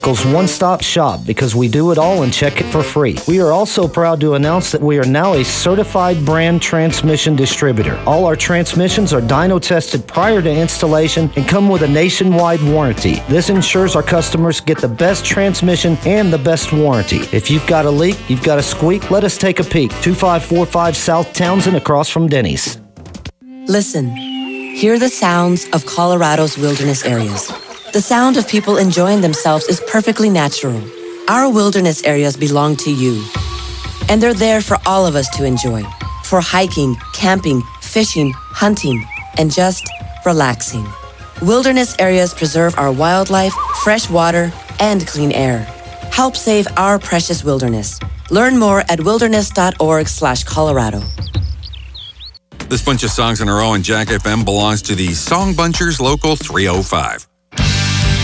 one-stop shop because we do it all and check it for free. We are also proud to announce that we are now a certified brand transmission distributor. All our transmissions are dyno tested prior to installation and come with a nationwide warranty. This ensures our customers get the best transmission and the best warranty. If you've got a leak, you've got a squeak, let us take a peek. 2545 South Townsend across from Denny's. Listen, hear the sounds of Colorado's wilderness areas. The sound of people enjoying themselves is perfectly natural. Our wilderness areas belong to you. And they're there for all of us to enjoy. For hiking, camping, fishing, hunting, and just relaxing. Wilderness areas preserve our wildlife, fresh water, and clean air. Help save our precious wilderness. Learn more at wilderness.org/Colorado. This bunch of songs in a row on Jack FM belongs to the Song Bunchers Local 305.